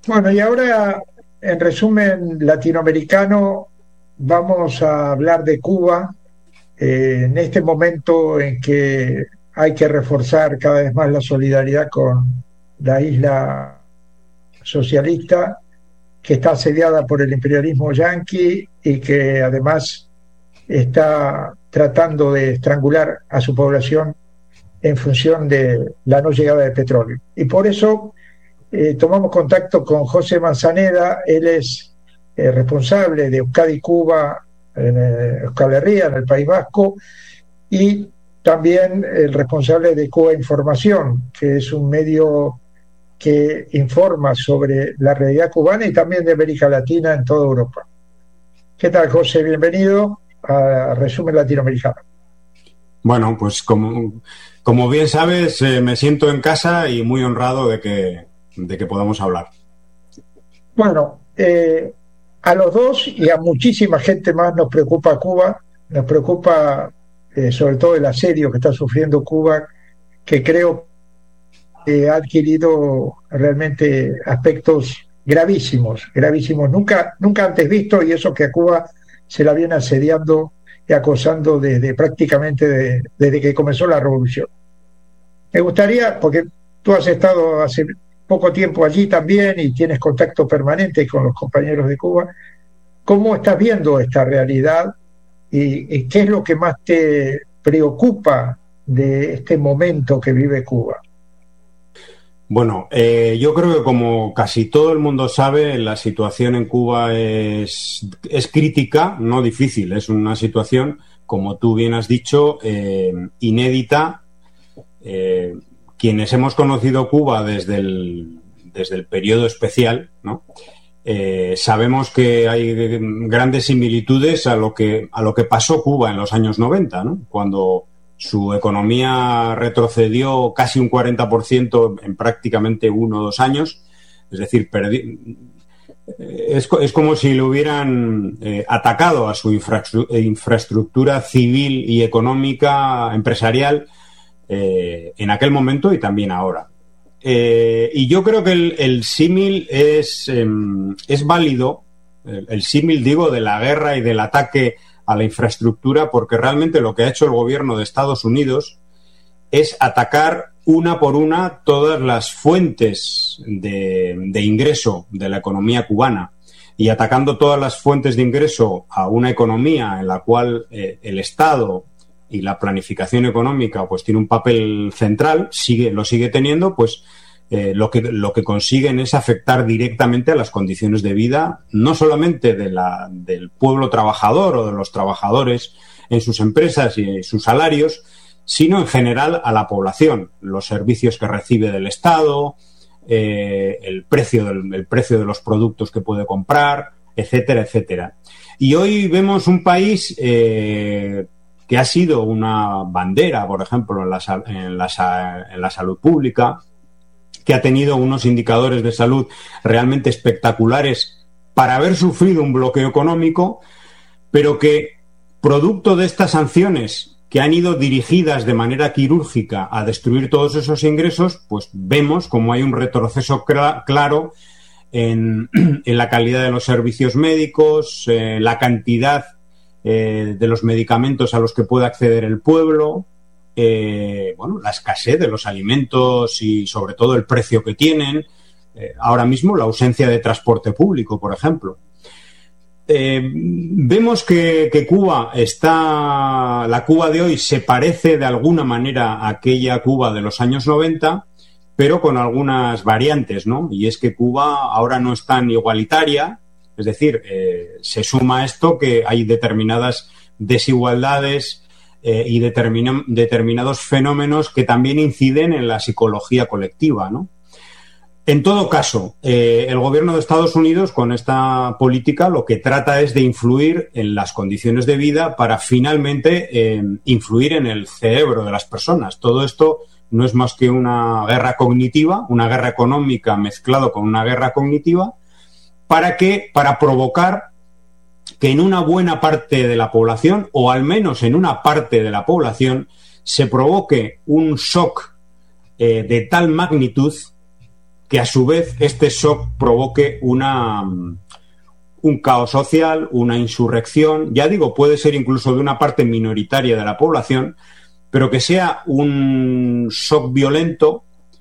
Bueno, y ahora, en resumen latinoamericano, vamos a hablar de Cuba en este momento en que hay que reforzar cada vez más la solidaridad con la isla socialista, que está asediada por el imperialismo yanqui y que además está tratando de estrangular a su población en función de la no llegada de petróleo. Y por eso tomamos contacto con José Manzaneda. Él es responsable de Euskadi Cuba en Euskal Herria, en el País Vasco, y también el responsable de Cuba Información, que es un medio que informa sobre la realidad cubana y también de América Latina en toda Europa. ¿Qué tal, José? Bienvenido a Resumen Latinoamericano. Bueno, pues como bien sabes, me siento en casa y muy honrado de que podamos hablar. Bueno, a los dos y a muchísima gente más nos preocupa Cuba, nos preocupa sobre todo el asedio que está sufriendo Cuba, que creo que ha adquirido realmente aspectos gravísimos, nunca antes visto, y eso que a Cuba se la viene asediando y acosando desde prácticamente desde que comenzó la revolución. Me gustaría, porque tú has estado hace poco tiempo allí también y tienes contacto permanente con los compañeros de Cuba, ¿cómo estás viendo esta realidad y qué es lo que más te preocupa de este momento que vive Cuba? Bueno, yo creo que como casi todo el mundo sabe, la situación en Cuba es crítica, no difícil. Es una situación, como tú bien has dicho, inédita. Quienes hemos conocido Cuba desde el periodo especial, ¿no? Sabemos que hay grandes similitudes a lo que pasó Cuba en los años 90, ¿no? Cuando su economía retrocedió casi un 40% en prácticamente 1 o 2 años. Es decir, es como si le hubieran atacado a su infraestructura civil y económica, empresarial, en aquel momento y también ahora. Y yo creo que el símil es válido, el símil, digo, de la guerra y del ataque a la infraestructura, porque realmente lo que ha hecho el gobierno de Estados Unidos es atacar una por una todas las fuentes de ingreso de la economía cubana, y atacando todas las fuentes de ingreso a una economía en la cual el Estado y la planificación económica pues tiene un papel central, lo sigue teniendo, pues lo que consiguen es afectar directamente a las condiciones de vida, no solamente del pueblo trabajador o de los trabajadores en sus empresas y sus salarios, sino en general a la población, los servicios que recibe del Estado, el precio de los productos que puede comprar, etcétera, etcétera. Y hoy vemos un país que ha sido una bandera, por ejemplo, en la salud pública, que ha tenido unos indicadores de salud realmente espectaculares para haber sufrido un bloqueo económico, pero que, producto de estas sanciones que han ido dirigidas de manera quirúrgica a destruir todos esos ingresos, pues vemos como hay un retroceso claro en la calidad de los servicios médicos, la cantidad de los medicamentos a los que puede acceder el pueblo, la escasez de los alimentos y sobre todo el precio que tienen, ahora mismo la ausencia de transporte público, por ejemplo. Vemos que Cuba la Cuba de hoy se parece de alguna manera a aquella Cuba de los años 90, pero con algunas variantes, ¿no? Y es que Cuba ahora no es tan igualitaria, es decir, se suma a esto que hay determinadas desigualdades y determinados fenómenos que también inciden en la psicología colectiva, ¿no? En todo caso, el gobierno de Estados Unidos con esta política lo que trata es de influir en las condiciones de vida para finalmente influir en el cerebro de las personas. Todo esto no es más que una guerra cognitiva, una guerra económica mezclado con una guerra cognitiva, para provocar que en una buena parte de la población, o al menos en una parte de la población, se provoque un shock de tal magnitud que a su vez este shock provoque un caos social, una insurrección, ya digo, puede ser incluso de una parte minoritaria de la población, pero que sea un shock violento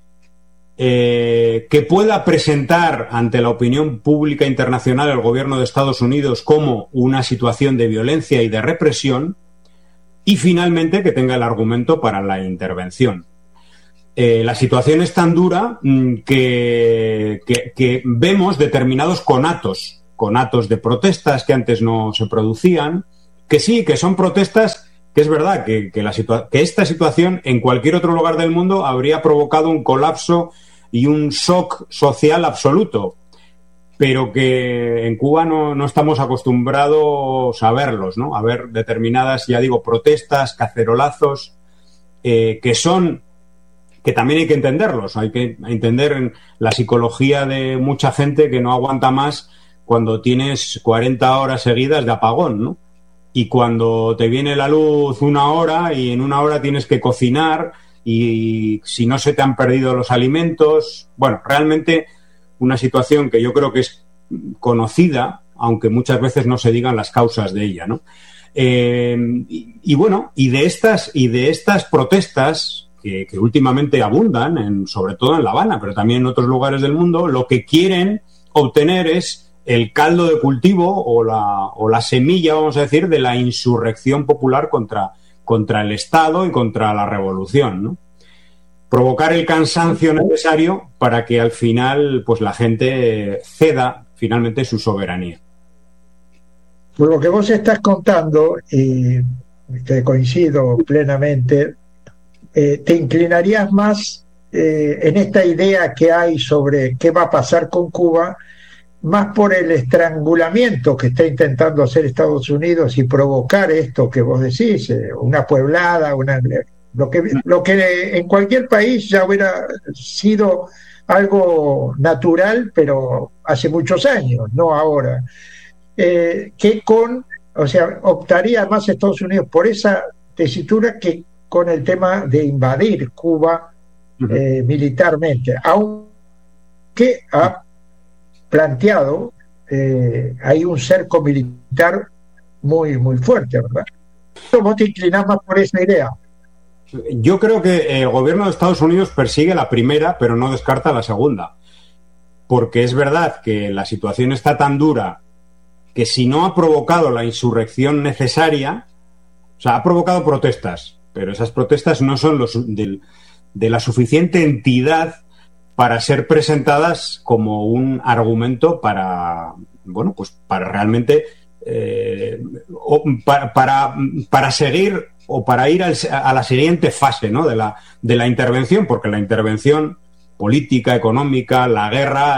que pueda presentar ante la opinión pública internacional el gobierno de Estados Unidos como una situación de violencia y de represión, y finalmente que tenga el argumento para la intervención. La situación es tan dura que vemos determinados conatos de protestas que antes no se producían, que sí, que son protestas que es verdad que esta situación en cualquier otro lugar del mundo habría provocado un colapso y un shock social absoluto, pero que en Cuba no estamos acostumbrados a verlos, ¿no? A ver determinadas, ya digo, protestas, cacerolazos, que también hay que entenderlos, hay que entender la psicología de mucha gente que no aguanta más cuando tienes 40 horas seguidas de apagón, ¿no? Y cuando te viene la luz una hora y en una hora tienes que cocinar y si no se te han perdido los alimentos, bueno, realmente una situación que yo creo que es conocida, aunque muchas veces no se digan las causas de ella, ¿no? Y de estas protestas que últimamente abundan, sobre todo en La Habana, pero también en otros lugares del mundo, lo que quieren obtener es el caldo de cultivo o la semilla, vamos a decir, de la insurrección popular contra el Estado y contra la revolución, ¿no? Provocar el cansancio necesario para que al final pues la gente ceda finalmente su soberanía. Por lo que vos estás contando, y que coincido plenamente, te inclinarías más en esta idea que hay sobre qué va a pasar con Cuba, más por el estrangulamiento que está intentando hacer Estados Unidos y provocar esto que vos decís, una pueblada, lo que en cualquier país ya hubiera sido algo natural, pero hace muchos años, no ahora. Optaría más Estados Unidos por esa tesitura que con el tema de invadir Cuba militarmente, aunque ha planteado hay un cerco militar muy, muy fuerte, ¿verdad? ¿Cómo te inclinas más por esa idea? Yo creo que el gobierno de Estados Unidos persigue la primera, pero no descarta la segunda. Porque es verdad que la situación está tan dura que si no ha provocado la insurrección necesaria, o sea, ha provocado protestas, pero esas protestas no son de la suficiente entidad para ser presentadas como un argumento para realmente para seguir o para ir a la siguiente fase, ¿no? de la intervención, porque la intervención política, económica, la guerra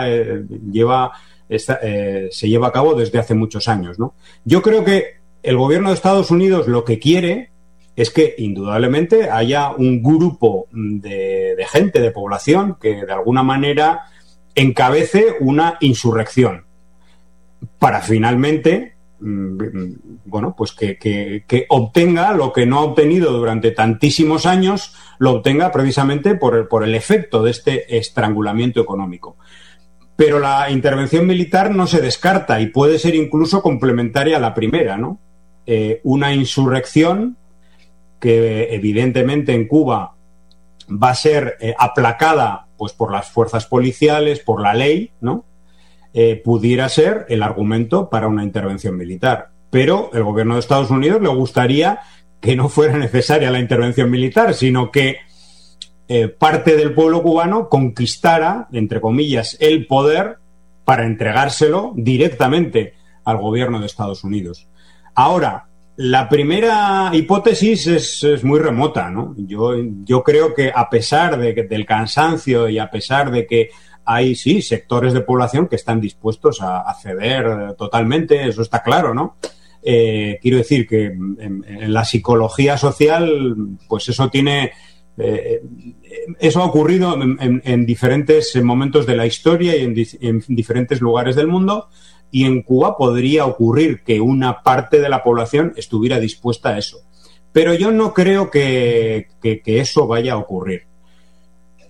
se lleva a cabo desde hace muchos años, ¿no? Yo creo que el gobierno de Estados Unidos lo que quiere es que indudablemente haya un grupo de gente, de población, que de alguna manera encabece una insurrección para finalmente, pues que obtenga lo que no ha obtenido durante tantísimos años, lo obtenga precisamente por el efecto de este estrangulamiento económico. Pero la intervención militar no se descarta y puede ser incluso complementaria a la primera, ¿no? Una insurrección que evidentemente en Cuba va a ser aplacada pues por las fuerzas policiales, por la ley, ¿no? Pudiera ser el argumento para una intervención militar. Pero el gobierno de Estados Unidos le gustaría que no fuera necesaria la intervención militar, sino que parte del pueblo cubano conquistara, entre comillas, el poder para entregárselo directamente al gobierno de Estados Unidos. Ahora, la primera hipótesis es muy remota, ¿no? Yo creo que a pesar del cansancio y a pesar de que hay, sí, sectores de población que están dispuestos a ceder totalmente, eso está claro, ¿no? Quiero decir que en la psicología social, pues eso tiene... eso ha ocurrido en diferentes momentos de la historia y en diferentes lugares del mundo, y en Cuba podría ocurrir que una parte de la población estuviera dispuesta a eso. Pero yo no creo que eso vaya a ocurrir.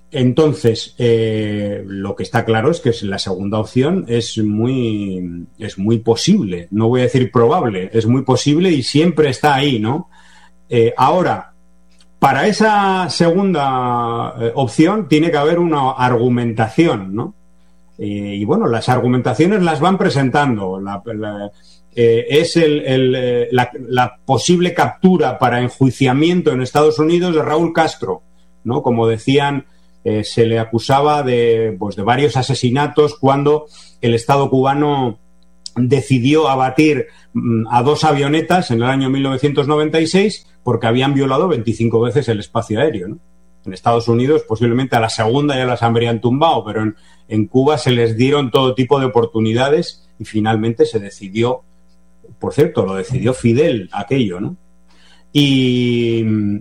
Entonces, lo que está claro es que la segunda opción es muy posible. No voy a decir probable, es muy posible y siempre está ahí, ¿no? Ahora, para esa segunda opción tiene que haber una argumentación, ¿no? Y bueno, las argumentaciones las van presentando. Es la posible captura para enjuiciamiento en Estados Unidos de Raúl Castro, ¿no? Como decían, se le acusaba de varios asesinatos cuando el Estado cubano decidió abatir a 2 avionetas en el año 1996 porque habían violado 25 veces el espacio aéreo, ¿no? En Estados Unidos posiblemente a la segunda ya las habrían tumbado, pero en Cuba se les dieron todo tipo de oportunidades y finalmente se decidió, por cierto, lo decidió Fidel aquello, ¿no? Y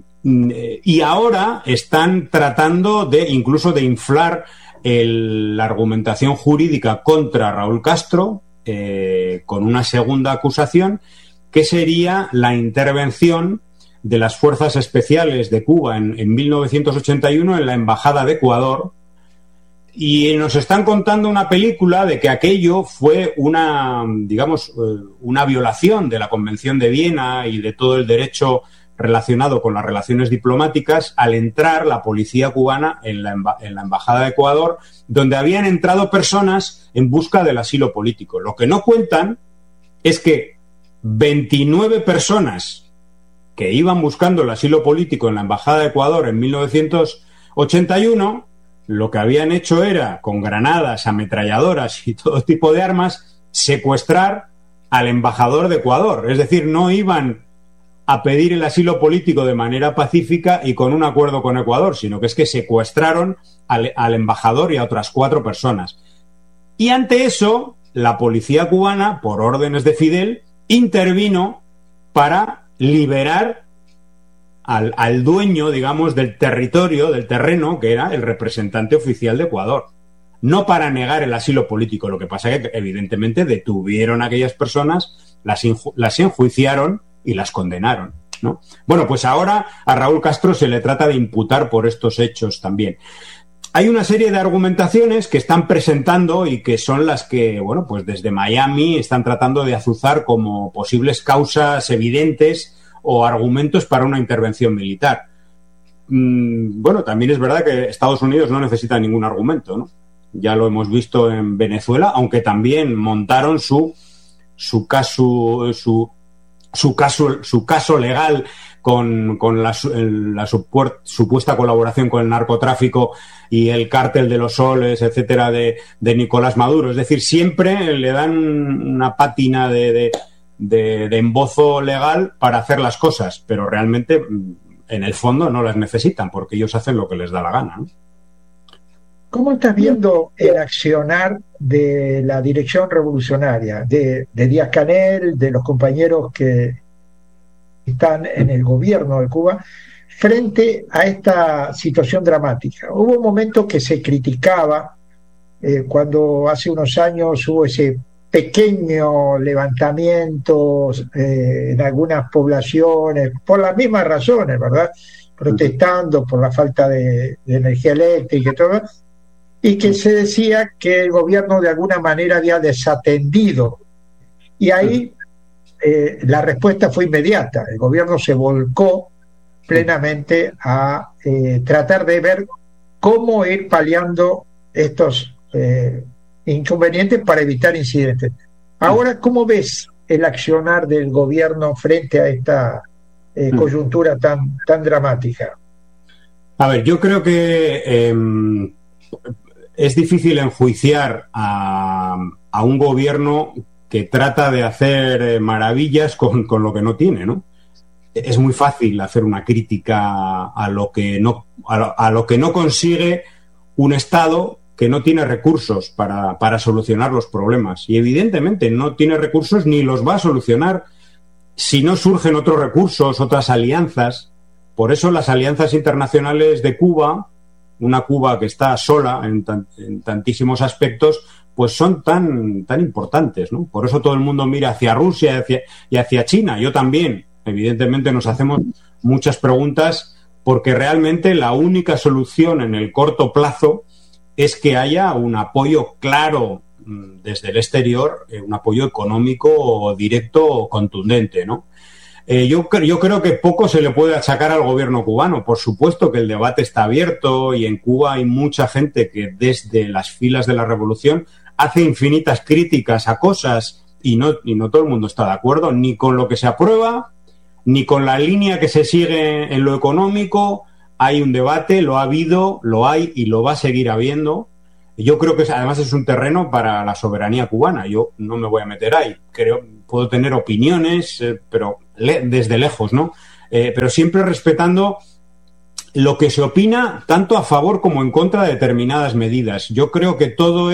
ahora están tratando incluso de inflar la argumentación jurídica contra Raúl Castro con una segunda acusación que sería la intervención de las fuerzas especiales de Cuba en 1981 en la Embajada de Ecuador, y nos están contando una película de que aquello fue una violación de la Convención de Viena y de todo el derecho relacionado con las relaciones diplomáticas al entrar la policía cubana en la Embajada de Ecuador, donde habían entrado personas en busca del asilo político. Lo que no cuentan es que 29 personas que iban buscando el asilo político en la Embajada de Ecuador en 1981, lo que habían hecho era, con granadas, ametralladoras y todo tipo de armas, secuestrar al embajador de Ecuador. Es decir, no iban a pedir el asilo político de manera pacífica y con un acuerdo con Ecuador, sino que es que secuestraron al embajador y a otras 4 personas. Y ante eso, la policía cubana, por órdenes de Fidel, intervino para liberar al dueño, digamos, del territorio, del terreno, que era el representante oficial de Ecuador. No para negar el asilo político. Lo que pasa es que, evidentemente, detuvieron a aquellas personas, las enjuiciaron y las condenaron, ¿no? Bueno, pues ahora a Raúl Castro se le trata de imputar por estos hechos también. Hay una serie de argumentaciones que están presentando y que son las que, bueno, pues desde Miami están tratando de azuzar como posibles causas evidentes o argumentos para una intervención militar. Bueno, también es verdad que Estados Unidos no necesita ningún argumento, ¿no? Ya lo hemos visto en Venezuela, aunque también montaron su caso legal con la supuesta colaboración con el narcotráfico y el cártel de los soles, etcétera, de Nicolás Maduro. Es decir, siempre le dan una pátina de embozo legal para hacer las cosas, pero realmente en el fondo no las necesitan porque ellos hacen lo que les da la gana, ¿no? ¿Cómo estás viendo el accionar de la dirección revolucionaria, de Díaz-Canel, de los compañeros que están en el gobierno de Cuba, frente a esta situación dramática? Hubo un momento que se criticaba cuando hace unos años hubo ese pequeño levantamiento en algunas poblaciones, por las mismas razones, ¿verdad? Protestando por la falta de energía eléctrica y todo, y que se decía que el gobierno de alguna manera había desatendido. Y ahí la respuesta fue inmediata. El gobierno se volcó plenamente a tratar de ver cómo ir paliando estos inconvenientes para evitar incidentes. Ahora, ¿cómo ves el accionar del gobierno frente a esta coyuntura tan dramática? A ver, yo creo que es difícil enjuiciar a un gobierno que trata de hacer maravillas con lo que no tiene, ¿no? Es muy fácil hacer una crítica a lo que no consigue un Estado que no tiene recursos para solucionar los problemas. Y evidentemente no tiene recursos ni los va a solucionar si no surgen otros recursos, otras alianzas. Por eso las alianzas internacionales de Cuba, una Cuba que está sola en tantísimos aspectos, pues son tan importantes, ¿no? Por eso todo el mundo mira hacia Rusia y hacia China. Yo también. Evidentemente nos hacemos muchas preguntas porque realmente la única solución en el corto plazo es que haya un apoyo claro desde el exterior, un apoyo económico directo o contundente, ¿no? Yo creo que poco se le puede achacar al gobierno cubano. Por supuesto que el debate está abierto y en Cuba hay mucha gente que desde las filas de la revolución hace infinitas críticas a cosas y no todo el mundo está de acuerdo ni con lo que se aprueba, ni con la línea que se sigue en lo económico. Hay un debate, lo ha habido, lo hay y lo va a seguir habiendo. Yo creo que además es un terreno para la soberanía cubana. Yo no me voy a meter ahí. Puedo tener opiniones, pero desde lejos, ¿no? Pero siempre respetando lo que se opina tanto a favor como en contra de determinadas medidas. Yo creo que todo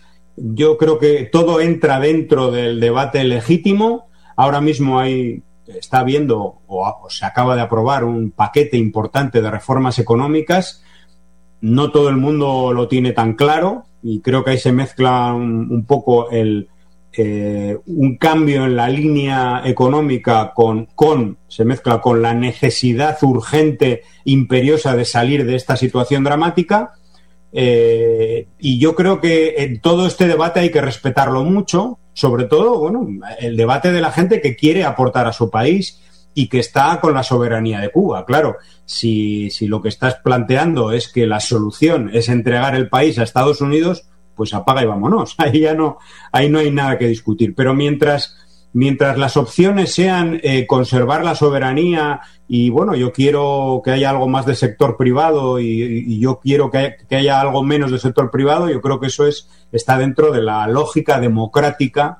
entra dentro del debate legítimo. Ahora mismo está habiendo o se acaba de aprobar un paquete importante de reformas económicas. No todo el mundo lo tiene tan claro y creo que ahí se mezcla un poco un cambio en la línea económica se mezcla con la necesidad urgente, imperiosa de salir de esta situación dramática. Y yo creo que en todo este debate hay que respetarlo mucho, sobre todo, bueno, el debate de la gente que quiere aportar a su país y que está con la soberanía de Cuba. Claro, si lo que estás planteando es que la solución es entregar el país a Estados Unidos, pues apaga y vámonos. Ahí no hay nada que discutir. Pero mientras las opciones sean conservar la soberanía y, bueno, yo quiero que haya algo más de sector privado y yo quiero que haya algo menos de sector privado, yo creo que eso está dentro de la lógica democrática,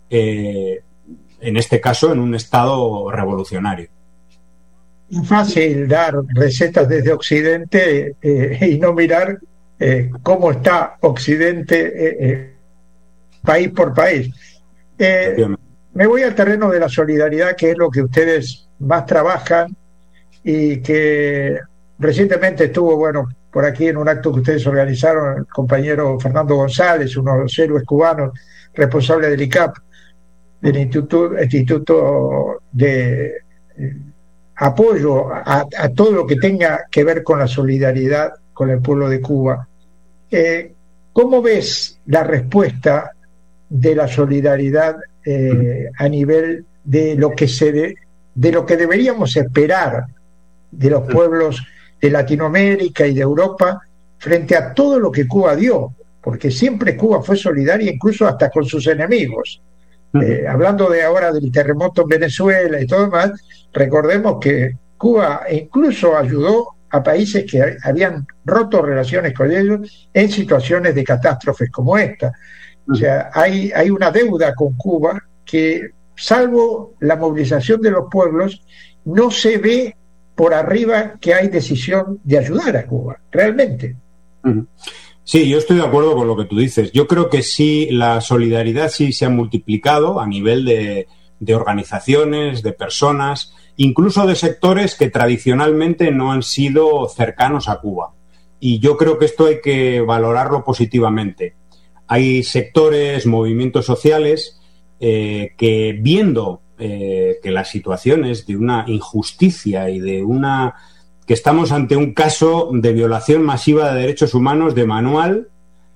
en este caso, en un Estado revolucionario. Es fácil dar recetas desde Occidente y no mirar cómo está Occidente país por país. Me voy al terreno de la solidaridad, que es lo que ustedes más trabajan y que recientemente estuvo, bueno, por aquí en un acto que ustedes organizaron, el compañero Fernando González, uno de los héroes cubanos, responsable del ICAP, del Instituto de Apoyo a todo lo que tenga que ver con la solidaridad con el pueblo de Cuba. ¿Cómo ves la respuesta de la solidaridad a nivel de lo que deberíamos esperar de los pueblos de Latinoamérica y de Europa frente a todo lo que Cuba dio? Porque siempre Cuba fue solidaria, incluso hasta con sus enemigos. Hablando de ahora del terremoto en Venezuela y todo más, recordemos que Cuba incluso ayudó a países que habían roto relaciones con ellos en situaciones de catástrofes como esta. O sea, hay una deuda con Cuba que, salvo la movilización de los pueblos, no se ve por arriba que hay decisión de ayudar a Cuba, realmente. Sí, yo estoy de acuerdo con lo que tú dices. Yo creo que sí, la solidaridad sí se ha multiplicado a nivel de organizaciones, de personas, incluso de sectores que tradicionalmente no han sido cercanos a Cuba. Y yo creo que esto hay que valorarlo positivamente. Hay sectores, movimientos sociales que, viendo que la situación es de una injusticia y que estamos ante un caso de violación masiva de derechos humanos de manual,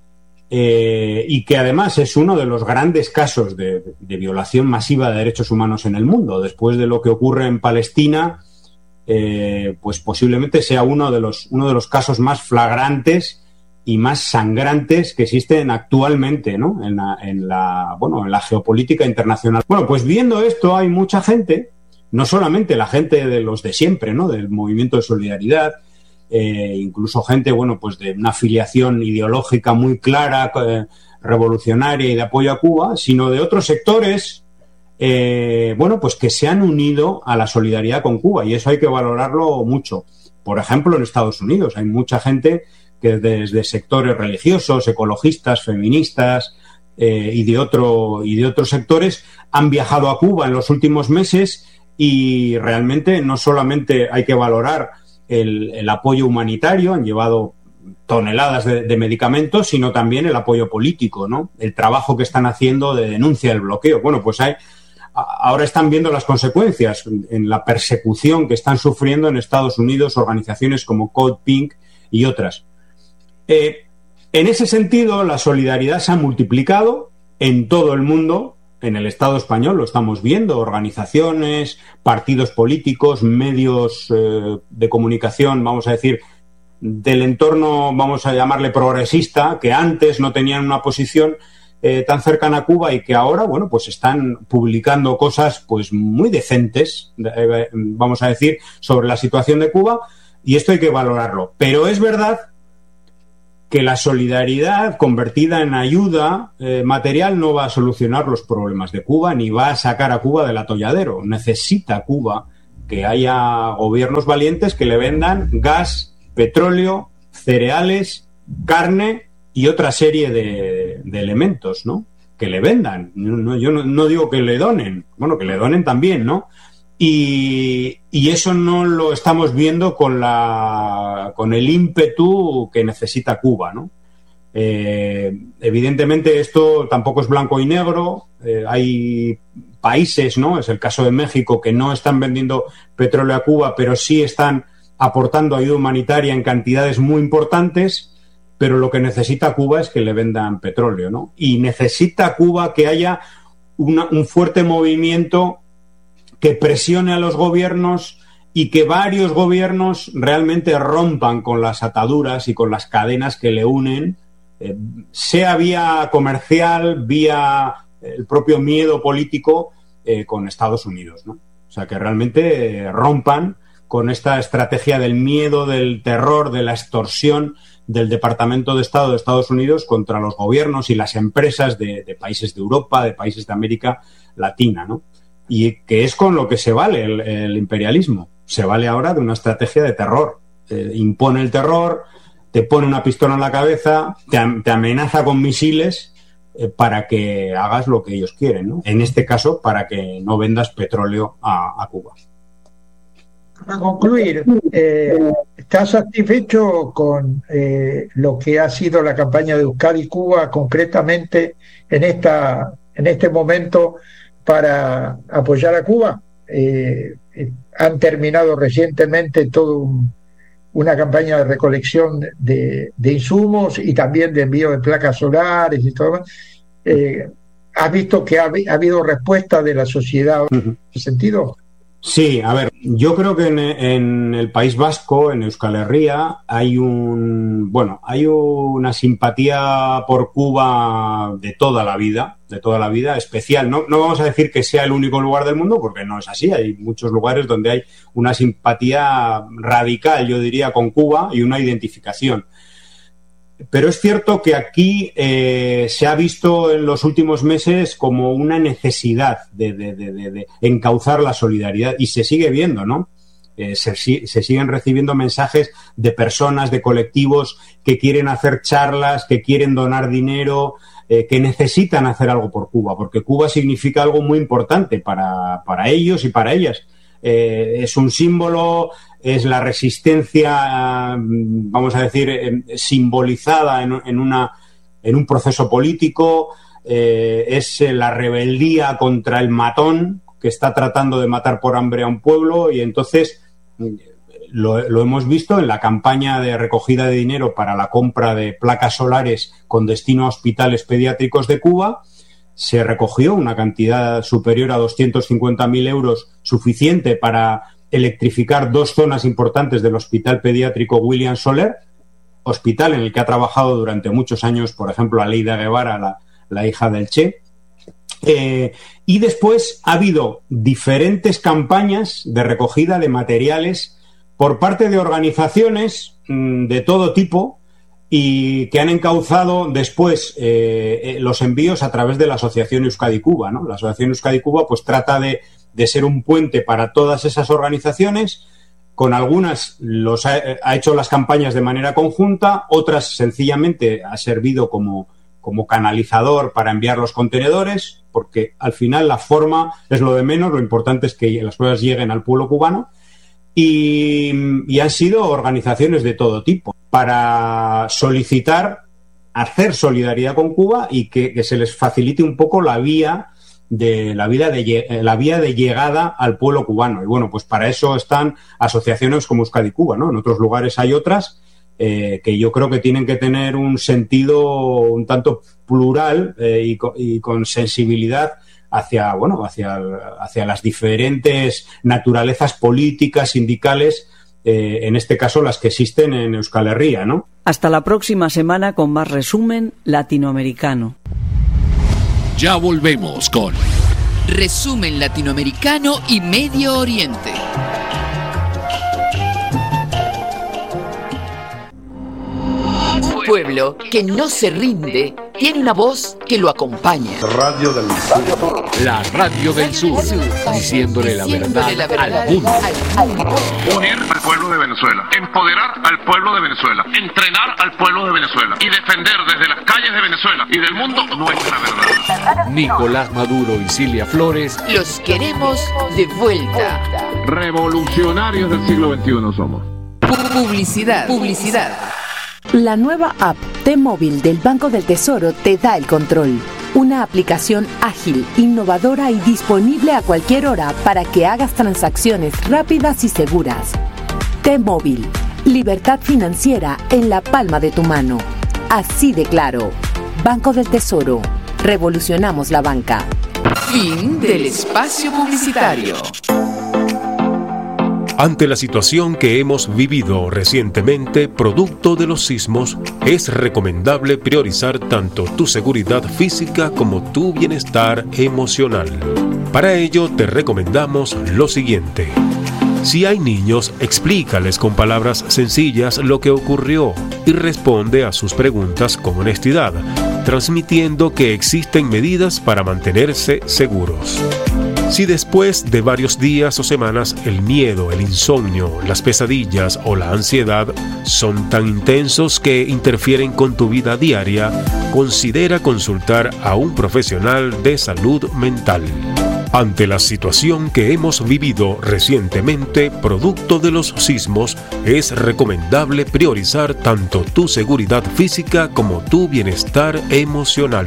y que además es uno de los grandes casos de violación masiva de derechos humanos en el mundo. Después de lo que ocurre en Palestina, pues posiblemente sea uno de los casos más flagrantes y más sangrantes que existen actualmente, ¿no? en la geopolítica internacional. Bueno, pues viendo esto hay mucha gente, no solamente la gente de los de siempre, ¿no? Del movimiento de solidaridad, incluso gente, bueno, pues de una afiliación ideológica muy clara, revolucionaria y de apoyo a Cuba, sino de otros sectores, bueno, pues que se han unido a la solidaridad con Cuba, y eso hay que valorarlo mucho. Por ejemplo, en Estados Unidos hay mucha gente que desde sectores religiosos, ecologistas, feministas y de otros sectores han viajado a Cuba en los últimos meses, y realmente no solamente hay que valorar el apoyo humanitario, han llevado toneladas de medicamentos, sino también el apoyo político, ¿no? El trabajo que están haciendo de denuncia del bloqueo. Bueno, pues ahora están viendo las consecuencias en la persecución que están sufriendo en Estados Unidos organizaciones como Code Pink y otras. En ese sentido, la solidaridad se ha multiplicado en todo el mundo. En el Estado español lo estamos viendo, organizaciones, partidos políticos, medios de comunicación, vamos a decir, del entorno, vamos a llamarle progresista, que antes no tenían una posición tan cercana a Cuba y que ahora, bueno, pues están publicando cosas pues muy decentes, vamos a decir, sobre la situación de Cuba, y esto hay que valorarlo. Pero es verdad que la solidaridad convertida en ayuda material no va a solucionar los problemas de Cuba ni va a sacar a Cuba del atolladero. Necesita Cuba que haya gobiernos valientes que le vendan gas, petróleo, cereales, carne y otra serie de elementos, ¿no? Que le vendan. Yo no digo que le donen, bueno, que le donen también, ¿no? Y eso no lo estamos viendo con el ímpetu que necesita Cuba, ¿no? Evidentemente esto tampoco es blanco y negro. Hay países, ¿no? Es el caso de México, que no están vendiendo petróleo a Cuba, pero sí están aportando ayuda humanitaria en cantidades muy importantes, pero lo que necesita Cuba es que le vendan petróleo, ¿no? Y necesita Cuba que haya un fuerte movimiento que presione a los gobiernos y que varios gobiernos realmente rompan con las ataduras y con las cadenas que le unen, sea vía comercial, vía el propio miedo político con Estados Unidos, ¿no? O sea, que realmente rompan con esta estrategia del miedo, del terror, de la extorsión del Departamento de Estado de Estados Unidos contra los gobiernos y las empresas de países de Europa, de países de América Latina, ¿no? Y que es con lo que se vale el imperialismo. Se vale ahora de una estrategia de terror. Impone el terror, te pone una pistola en la cabeza, te amenaza con misiles para que hagas lo que ellos quieren, ¿no? En este caso, para que no vendas petróleo a Cuba. Para concluir, ¿estás satisfecho con lo que ha sido la campaña de Euskadi Cuba concretamente en este momento para apoyar a Cuba? Han terminado recientemente toda una campaña de recolección de insumos y también de envío de placas solares y todo. ¿Has visto que ha habido respuesta de la sociedad en ese sentido? Sí, a ver, yo creo que en el País Vasco, en Euskal Herria, hay una simpatía por Cuba de toda la vida, especial. No vamos a decir que sea el único lugar del mundo, porque no es así. Hay muchos lugares donde hay una simpatía radical, yo diría, con Cuba y una identificación. Pero es cierto que aquí se ha visto en los últimos meses como una necesidad de encauzar la solidaridad y se sigue viendo, ¿no? Se siguen recibiendo mensajes de personas, de colectivos que quieren hacer charlas, que quieren donar dinero, que necesitan hacer algo por Cuba, porque Cuba significa algo muy importante para ellos y para ellas. Es un símbolo, es la resistencia, vamos a decir, simbolizada en un proceso político, es la rebeldía contra el matón que está tratando de matar por hambre a un pueblo, y entonces lo hemos visto en la campaña de recogida de dinero para la compra de placas solares con destino a hospitales pediátricos de Cuba. Se recogió una cantidad superior a 250.000 euros, suficiente para electrificar 2 zonas importantes del Hospital Pediátrico William Soler, hospital en el que ha trabajado durante muchos años, por ejemplo, Aleida Guevara, la hija del Che. Y después ha habido diferentes campañas de recogida de materiales por parte de organizaciones de todo tipo, y que han encauzado después los envíos a través de la Asociación Euskadi Cuba, ¿no? La Asociación Euskadi Cuba pues trata de ser un puente para todas esas organizaciones. Con algunas ha hecho las campañas de manera conjunta, otras sencillamente ha servido como canalizador para enviar los contenedores, porque al final la forma es lo de menos, lo importante es que las cosas lleguen al pueblo cubano. Y han sido organizaciones de todo tipo para solicitar hacer solidaridad con Cuba y que se les facilite un poco la vía la vía de llegada al pueblo cubano. Y bueno, pues para eso están asociaciones como Euskadi Cuba, ¿no? En otros lugares hay otras que yo creo que tienen que tener un sentido un tanto plural y con sensibilidad hacia las diferentes naturalezas políticas, sindicales, en este caso las que existen en Euskal Herria, ¿no? Hasta la próxima semana con más resumen latinoamericano. Ya volvemos con Resumen Latinoamericano y Medio Oriente. Pueblo que no se rinde tiene una voz que lo acompaña. Radio del Sur. la Radio del Sur, diciéndole la verdad al mundo. Unir al pueblo de Venezuela, empoderar al pueblo de Venezuela, entrenar al pueblo de Venezuela y defender desde las calles de Venezuela y del mundo nuestra verdad. Nicolás Maduro y Cilia Flores. Los queremos de vuelta. Revolucionarios del siglo XXI somos. Publicidad. La nueva app T-Móvil del Banco del Tesoro te da el control. Una aplicación ágil, innovadora y disponible a cualquier hora para que hagas transacciones rápidas y seguras. T-Móvil, libertad financiera en la palma de tu mano. Así de claro. Banco del Tesoro. Revolucionamos la banca. Fin del espacio publicitario. Ante la situación que hemos vivido recientemente, producto de los sismos, es recomendable priorizar tanto tu seguridad física como tu bienestar emocional. Para ello, te recomendamos lo siguiente. Si hay niños, explícales con palabras sencillas lo que ocurrió y responde a sus preguntas con honestidad, transmitiendo que existen medidas para mantenerse seguros. Si después de varios días o semanas el miedo, el insomnio, las pesadillas o la ansiedad son tan intensos que interfieren con tu vida diaria, considera consultar a un profesional de salud mental. Ante la situación que hemos vivido recientemente, producto de los sismos, es recomendable priorizar tanto tu seguridad física como tu bienestar emocional.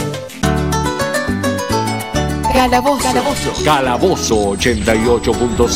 Calabozo 88.5